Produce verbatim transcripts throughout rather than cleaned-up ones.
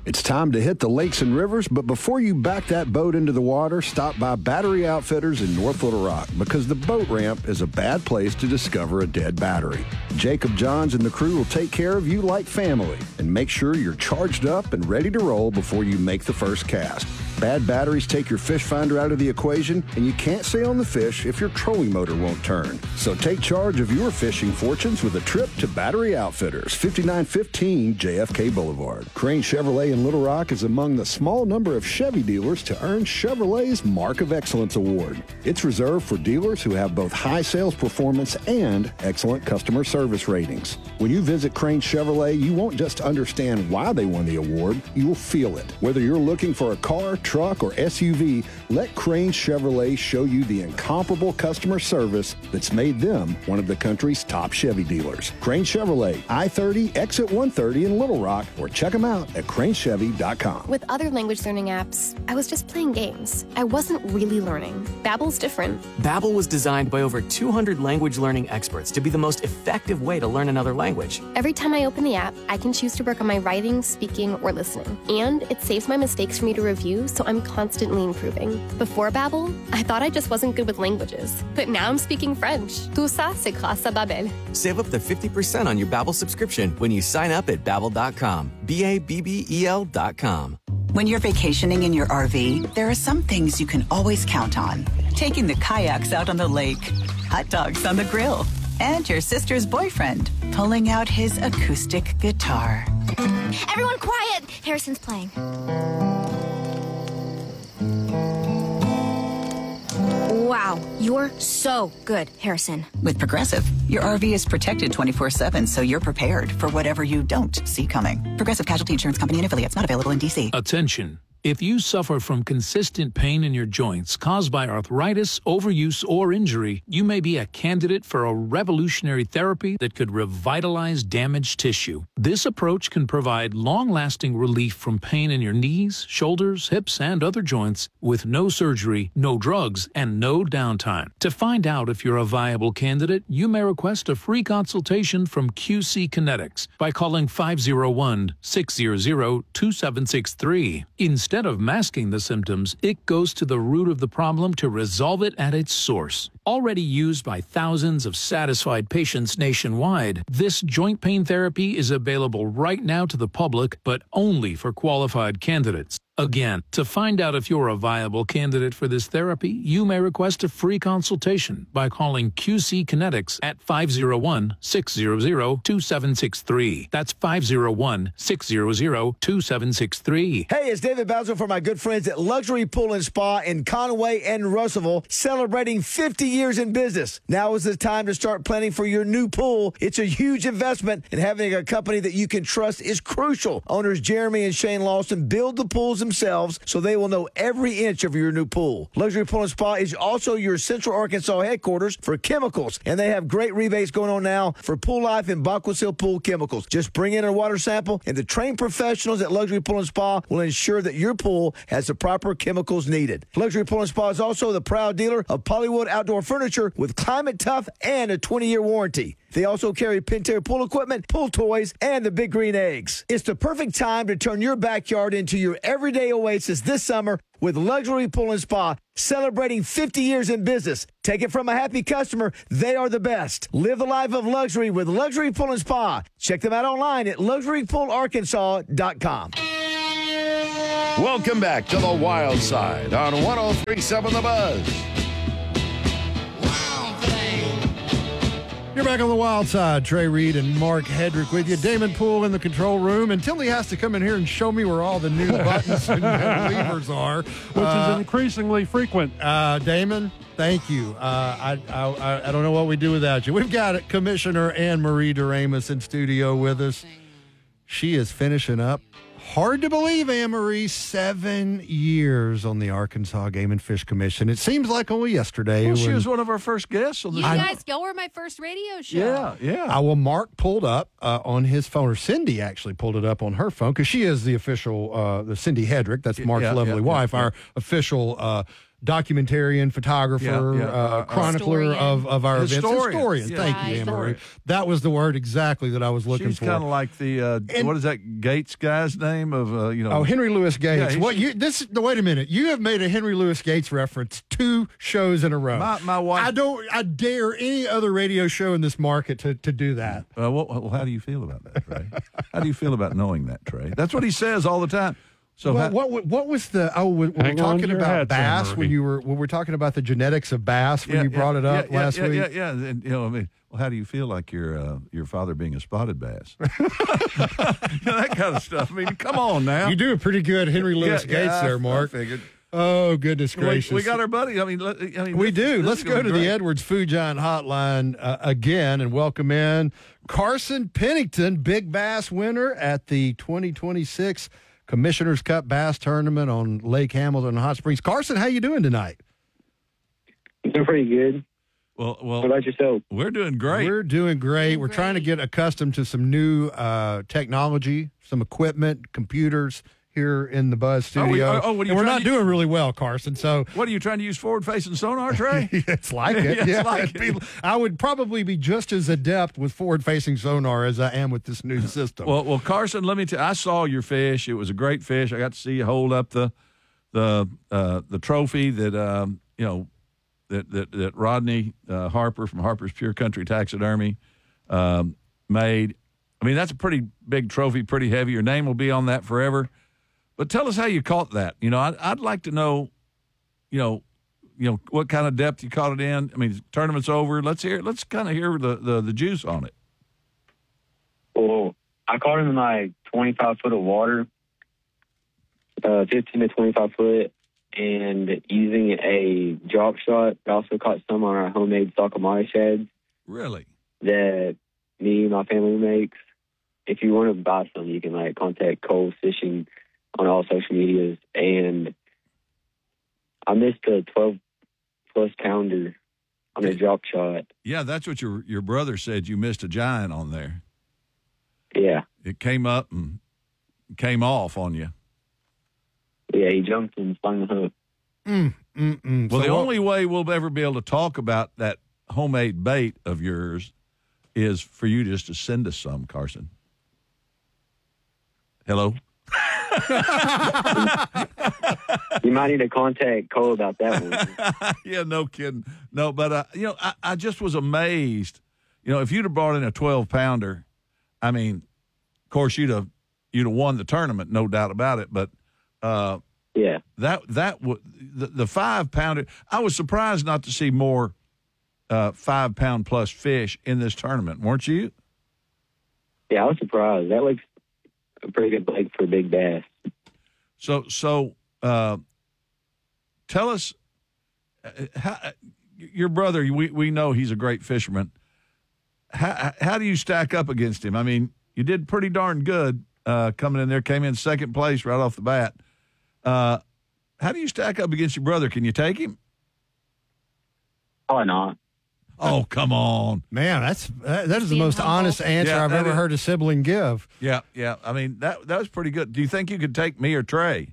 It's time to hit the lakes and rivers, but before you back that boat into the water, stop by Battery Outfitters in North Little Rock, because the boat ramp is a bad place to discover a dead battery. Jacob Johns and the crew will take care of you like family and make sure you're charged up and ready to roll before you make the first cast. Bad batteries take your fish finder out of the equation, and you can't stay on the fish if your trolling motor won't turn. So take charge of your fishing fortunes with a trip to Battery Outfitters, fifty-nine fifteen J F K Boulevard. Crane Chevrolet in Little Rock is among the small number of Chevy dealers to earn Chevrolet's Mark of Excellence Award. It's reserved for dealers who have both high sales performance and excellent customer service ratings. When you visit Crane Chevrolet, you won't just understand why they won the award, you will feel it. Whether you're looking for a car, truck, or S U V, let Crane Chevrolet show you the incomparable customer service that's made them one of the country's top Chevy dealers. Crane Chevrolet, I thirty, exit one thirty in Little Rock, or check them out at crane chevy dot com. With other language learning apps, I was just playing games. I wasn't really learning. Babbel's different. Babbel was designed by over two hundred language learning experts to be the most effective way to learn another language. Every time I open the app, I can choose to work on my writing, speaking, or listening. And it saves my mistakes for me to review, so I'm constantly improving. Before Babbel, I thought I just wasn't good with languages. But now I'm speaking French. Tout ça, c'est grâce à Babbel. Save up to fifty percent on your Babbel subscription when you sign up at babbel dot com. B A B B E L dot com. When you're vacationing in your R V, there are some things you can always count on. Taking the kayaks out on the lake, hot dogs on the grill, and your sister's boyfriend pulling out his acoustic guitar. Everyone quiet! Harrison's playing. Wow, you're so good, Harrison. With Progressive, your R V is protected twenty-four seven, so you're prepared for whatever you don't see coming. Progressive Casualty Insurance Company and affiliates, not available in D C. Attention. If you suffer from consistent pain in your joints caused by arthritis, overuse, or injury, you may be a candidate for a revolutionary therapy that could revitalize damaged tissue. This approach can provide long-lasting relief from pain in your knees, shoulders, hips, and other joints with no surgery, no drugs, and no downtime. To find out if you're a viable candidate, you may request a free consultation from Q C Kinetics by calling five oh one, six hundred, two seven six three. Instead Instead of masking the symptoms, it goes to the root of the problem to resolve it at its source. Already used by thousands of satisfied patients nationwide, this joint pain therapy is available right now to the public, but only for qualified candidates. Again, to find out if you're a viable candidate for this therapy, you may request a free consultation by calling Q C Kinetics at five oh one, six hundred, two seven six three. That's five oh one, six hundred, two seven six three. Hey, it's David Bowser for my good friends at Luxury Pool and Spa in Conway and Russellville, celebrating fifty years in business. Now is the time to start planning for your new pool. It's a huge investment, and having a company that you can trust is crucial. Owners Jeremy and Shane Lawson build the pools themselves, so they will know every inch of your new pool. Luxury Pool and Spa is also your Central Arkansas headquarters for chemicals, and they have great rebates going on now for Pool Life and Backwoods Hill Pool chemicals. Just bring in a water sample, and the trained professionals at Luxury Pool and Spa will ensure that your pool has the proper chemicals needed. Luxury Pool and Spa is also the proud dealer of Polywood Outdoor Furniture with Climate Tough and a twenty-year warranty. They also carry Pentair pool equipment, pool toys, and the Big Green Eggs. It's the perfect time to turn your backyard into your everyday oasis this summer with Luxury Pool and Spa, celebrating fifty years in business. Take it from a happy customer. They are the best. Live the life of luxury with Luxury Pool and Spa. Check them out online at luxury pool arkansas dot com. Welcome back to the Wild Side on one oh three point seven The Buzz. You're back on the Wild Side. Trey Reed and Mark Hedrick with you. Damon Poole in the control room. Until he has to come in here and show me where all the new buttons and levers are. Which uh, is increasingly frequent. Uh, Damon, thank you. Uh, I, I I don't know what we do without you. We've got Commissioner Anne Marie Doremus in studio with us. She is finishing up. Hard to believe, Anne Marie, seven years on the Arkansas Game and Fish Commission. It seems like only yesterday. Well, she when, was one of our first guests on the You show. guys, y'all were my first radio show. Yeah, yeah. I will. Mark pulled up uh, on his phone, or Cindy actually pulled it up on her phone, because she is the official, uh, the Cindy Hedrick, that's Mark's Yeah, lovely yeah, wife, yeah, yeah. our official uh, documentarian, photographer, Yeah, yeah, uh, uh, chronicler historian. of, of our Historian. events. Historian. Yeah. Thank Right. you, Anne Marie. That was the word exactly that I was looking She's for. kind of like the uh, And- what is that Gates guy's name of uh, you know? Oh, Henry Louis Yeah, Gates. he's- what you this? No, wait a minute. You have made a Henry Louis Gates reference two shows in a row. My- my wife- I don't. I dare any other radio show in this market to, to do that. Uh, well, well, how do you feel about that, Trey? How do you feel about knowing that, Trey? That's what he says all the time. So Well, how- what what what was the? Oh, we, we were Hang on to talking your about hats, bass Anne when Marie. you were when we were talking about the genetics of bass when Yeah, you yeah, brought it up yeah, last yeah, week. Yeah, yeah, and, you know, I mean, well, how do you feel like your uh, your father being a spotted bass? You know, that kind of stuff. I mean, come on now. You do a pretty good Henry Louis Yeah, Gates yeah, I- there, Mark. I figured. Oh, goodness We, gracious! we got our buddy. I mean, let, I mean, We this- do. this Let's is go gonna to be the great. Edwards Food Giant Hotline uh, again and welcome in Carson Pennington, big bass winner at the twenty twenty-six Commissioner's Cup Bass Tournament on Lake Hamilton Hot Springs. Carson, how you doing tonight? Doing pretty good. Well, well, What about yourself? we're doing great. We're doing great. We're trying to get accustomed to some new uh, technology, some equipment, computers here in the Buzz Oh, we- studio. oh, what are you and we're trying not to- doing really well, Carson. So What are you trying to use forward-facing sonar, Trey? it's like it. Yeah, it's Yeah, like it'd be- I would probably be just as adept with forward-facing sonar as I am with this new system. Well, well, Carson, let me tell. I saw your fish. It was a great fish. I got to see you hold up the the uh, the trophy that um, you know that that, that Rodney uh, Harper from Harper's Pure Country Taxidermy um, made. I mean, that's a pretty big trophy, pretty heavy. Your name will be on that forever. But tell us how you caught that. You know, I'd, I'd like to know. You know, you know what kind of depth you caught it in. I mean, tournament's over. Let's hear. Let's kind of hear the, the the juice on it. Well, I caught him in like twenty-five foot of water, uh, fifteen to twenty-five foot, and using a drop shot. I also caught some on our homemade Sakamai shads Really? that me and my family makes. If you want to buy some, you can like contact Cole Fishing on all social medias. And I missed a twelve plus pounder on a drop shot. Yeah, that's what your your brother said. You missed a giant on there. Yeah. It came up and came off on you. Yeah, he jumped and spun the hook. Mm, mm, mm. Well, So the what- only way we'll ever be able to talk about that homemade bait of yours is for you just to send us some, Carson. Hello? You might need to contact Cole about that one. Yeah, no kidding. No, but, uh, you know, I, I just was amazed. You know, if you'd have brought in a twelve-pounder, I mean, of course, you'd have you'd have won the tournament, no doubt about it. But uh, yeah, that that w- the, the five-pounder, I was surprised not to see more uh, five-pound-plus fish in this tournament, weren't you? Yeah, I was surprised. That looks a pretty good lake for a big bass. So, so uh, tell us, uh, how, your brother, we, we know he's a great fisherman. How, how do you stack up against him? I mean, you did pretty darn good uh, coming in there, came in second place right off the bat. Uh, how do you stack up against your brother? Can you take him? Probably not. Oh, come on. Man, that's that, that is the Being most humble. honest answer Yeah, I've that ever is- heard a sibling give. Yeah, yeah. I mean, that that was pretty good. Do you think you could take me or Trey?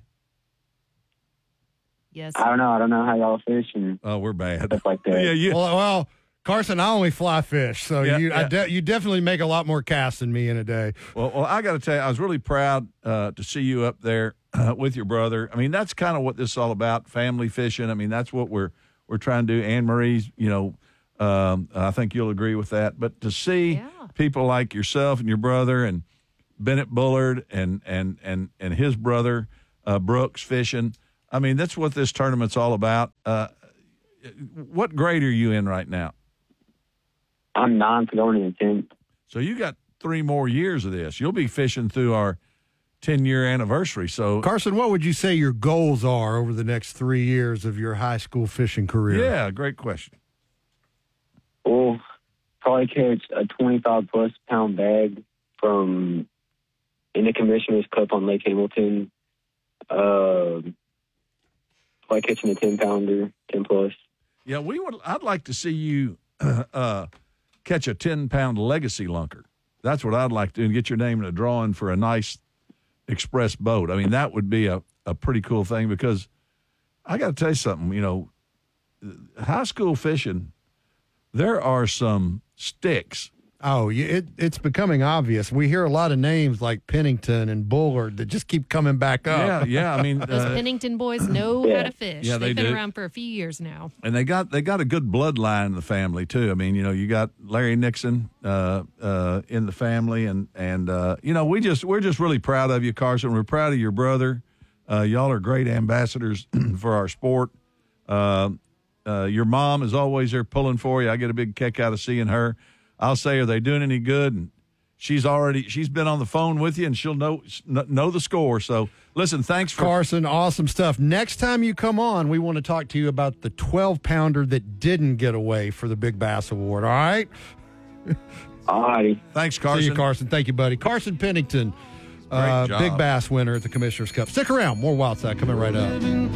Yes. I don't know. I don't know how y'all fish and Oh, we're bad. stuff like that. Yeah, you, Well, well, Carson, I only fly fish, so Yeah, you I yeah. de- you definitely make a lot more casts than me in a day. Well, well, I got to tell you, I was really proud uh, to see you up there uh, with your brother. I mean, that's kind of what this is all about, family fishing. I mean, that's what we're we're trying to do. Anne Marie's, you know, um, I think you'll agree with that. But to see Yeah. people like yourself and your brother and Bennett Bullard and and and and his brother uh, Brooks fishing, I mean, that's what this tournament's all about. Uh, what grade are you in right now? I'm ninth going to the tenth. So you got three more years of this. You'll be fishing through our ten-year anniversary. So, Carson, what would you say your goals are over the next three years of your high school fishing career? yeah, great question. Well, probably catch a twenty-five plus pound bag from in the Commissioner's Cup on Lake Hamilton. Uh, probably catching a ten pounder, ten plus. Yeah, we would. I'd like to see you uh, uh, catch a ten-pound legacy lunker. That's what I'd like to do, and get your name in a drawing for a nice express boat. I mean, that would be a, a pretty cool thing because I got to tell you something. You know, high school fishing, there are some sticks. Oh, it, it's becoming obvious. We hear a lot of names like Pennington and Bullard that just keep coming back up. Yeah, yeah. I mean, Those uh, Pennington boys know Yeah. how to fish. Yeah, they They've been do. around for a few years now. and they got they got a good bloodline in the family too. I mean, you know, you got Larry Nixon uh, uh, in the family, and and uh, you know, we just we're just really proud of you, Carson. We're proud of your brother. Uh, y'all are great ambassadors for our sport. Uh, uh, your mom is always there pulling for you. I get a big kick out of seeing her. I'll say, are they doing any good? And she's already she's been on the phone with you, and she'll know know the score. So listen, thanks for Carson, awesome stuff. Next time you come on, we want to talk to you about the twelve pounder that didn't get away for the Big Bass Award. All right? All righty. thanks, Carson. See you, Carson. Thank you, buddy. Carson Pennington, Great uh, job. Big Bass winner at the Commissioner's Cup. Stick around. More Wild Side coming right up.